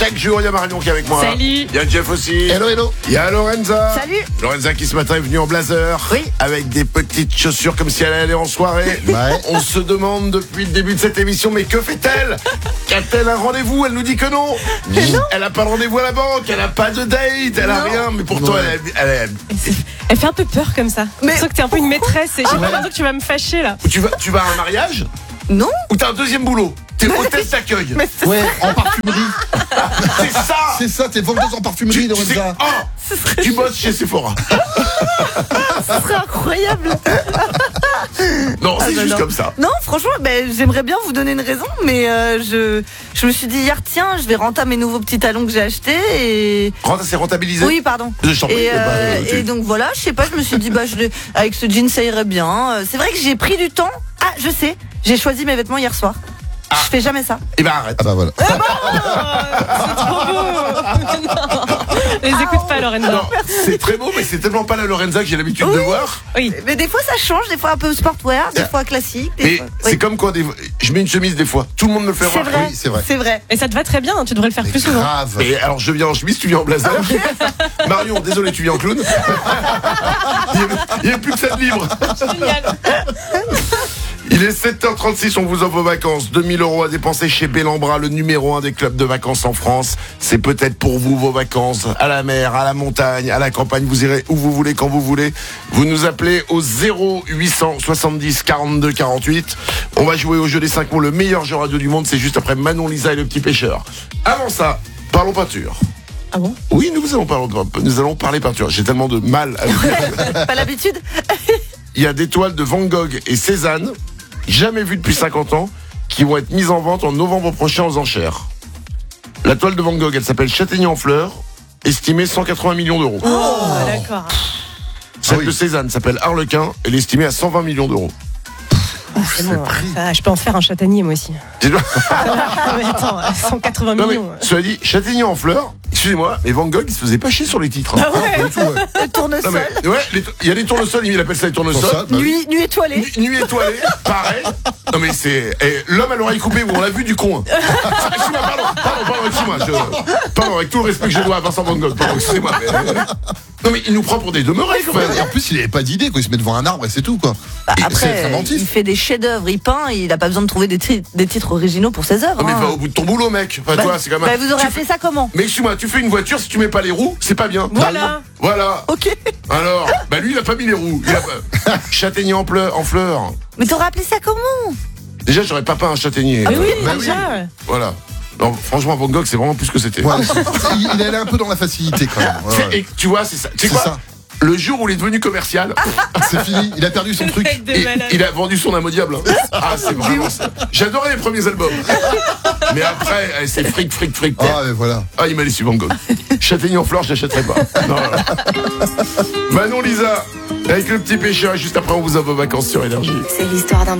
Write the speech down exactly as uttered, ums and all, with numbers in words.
Chaque jour, il y a Marion qui est avec moi. Salut. Il y a Jeff aussi. Hello, hello. Il y a Lorenza. Salut. Lorenza qui ce matin est venue en blazer. Oui. Avec des petites chaussures comme si elle allait en soirée. Ouais. On se demande depuis le début de cette émission, mais que fait-elle? Qu'a-t-elle un rendez-vous? Elle nous dit que non. Que non. Elle a pas de rendez-vous à la banque, elle a pas de date, elle a Non. rien. Mais pourtant, Ouais. elle, elle, elle- Elle fait un peu peur comme ça. Mais Je sens que t'es un peu une maîtresse et j'ai l'impression que tu vas me fâcher là. tu vas, tu vas à un mariage Non. ou t'as un deuxième boulot? T'es hôtesse d'accueil. Mais c'est Ouais, en parfumerie. C'est ça. C'est ça, t'es vendeuse en parfumerie, Tu, tu sais, Lorenza. oh, tu bosses chez Sephora. ce serait incroyable. Non, c'est bah juste non. comme ça. Non, franchement, ben, j'aimerais bien vous donner une raison, mais euh, je, je me suis dit hier, tiens, je vais rentrer mes nouveaux petits talons que j'ai achetés et. Renta, c'est rentabilisé. Oui, pardon. Je t'en prie. Et, Eh ben, euh, tu- et donc voilà, je sais pas, je me suis dit, bah, je, l'ai- avec ce jean, ça irait bien. Euh, C'est vrai que j'ai pris du temps. Ah, je sais, j'ai choisi mes vêtements hier soir. Ah. Je fais jamais ça. Eh ben arrête. Ah bah voilà. C'est trop beau. Non. Les écoute pas, Lorenza. Non, c'est très beau, mais c'est tellement pas la Lorenza que j'ai l'habitude de voir. Oui. Mais des fois, ça change, des fois un peu sportwear, des fois classique. Des Et fois... c'est Oui. comme quoi, des... je mets une chemise des fois. Tout le monde me le fait C'est voir. vrai, Oui, c'est vrai. c'est vrai. Et ça te va très bien, hein, tu devrais le faire Mais plus souvent. grave. Et alors je viens en chemise, tu viens en blazer. Marion, désolé, tu viens en clown. Il n'y a, plus que ça de libre. Génial. Il est sept heures trente-six, on vous offre vos vacances. deux mille euros à dépenser chez Bellambra, le numéro un des clubs de vacances en France. C'est peut-être pour vous vos vacances, à la mer, à la montagne, à la campagne. Vous irez où vous voulez, quand vous voulez. Vous nous appelez au zéro huit cent soixante-dix quarante-deux quarante-huit. On va jouer au jeu des cinq mots, le meilleur jeu radio du monde. C'est juste après Manon, Lisa et le petit pêcheur. Avant ça, parlons peinture. Ah bon? Oui, nous allons parler, nous allons parler peinture. J'ai tellement de mal à le dire. Pas l'habitude. Il y a des toiles de Van Gogh et Cézanne, jamais vues depuis cinquante ans, qui vont être mises en vente en novembre prochain aux enchères. La toile de Van Gogh, elle s'appelle Châtaignier en fleurs, estimée cent quatre-vingts millions d'euros. Oh, d'accord. Celle Ah oui. de Cézanne s'appelle Harlequin, elle est estimée à cent vingt millions d'euros. C'est bon, ça, je peux en faire un châtaignier moi aussi. Non Ah, mais attends, cent quatre-vingts mais, millions. cela dit, Châtaignier en fleurs, excusez-moi, mais Van Gogh, il se faisait pas chier sur les titres. hein. Ah ouais. Pas du tout, ouais. Le tournesol. Non, mais, ouais, les to- il y a les tournesols, il appelle ça les Pour ça, tournesols. bah oui. Nuit, nuit étoilée. Nu- Nuit étoilée, pareil. Non mais c'est eh, l'homme à l'oreille coupée, on l'a vu du con. hein. Excuse-moi, pardon, pardon, pardon, excuse-moi. Je... Pardon, avec tout le respect que je dois à Vincent Van Gogh, pardon, excusez-moi. Mais... Non mais il nous prend pour des demeurés quand même. Et en plus, il avait pas d'idée, quoi. Il se met devant un arbre et c'est tout, quoi. Bah, Et c'est après, très il inventif. fait des chefs-d'œuvre, il peint, il a pas besoin de trouver des, tri- des titres originaux pour ses œuvres. Non mais hein. va au bout de ton boulot, mec. Enfin, Bah, toi, c'est quand même. bah, vous aurez Tu appelé fais- ça comment? Mais excuse-moi, tu fais une voiture, si tu mets pas les roues, c'est pas bien. Voilà. Voilà. Ok. Alors, bah lui, il a pas mis les roues. Il a pas... Châtaignier en, pleur, en fleurs. Mais t'aurais appelé ça comment? Déjà, j'aurais pas peint un châtaignier. Mais oui, Bah oui. déjà. Voilà. Non, franchement, Van Gogh, c'est vraiment plus ce que c'était. Ouais, il, il allait un peu dans la facilité, quand même. Ouais, ouais. Et tu vois, c'est ça. Tu sais C'est quoi ça. Le jour où il est devenu commercial, C'est fini. Il a perdu son truc. Mec de et malade. il a vendu son âme au diable. Ah, c'est vraiment ça. J'adorais les premiers albums. Mais après, eh, c'est fric, fric, fric. Ah, et voilà. Ah, il m'a laissé Van Gogh. Châtaignier en fleurs, je l'achèterai pas. Non, non, non. Manon, Lisa, avec le petit pêcheur, et juste après, on vous a vos vacances sur Énergie. C'est l'histoire d'un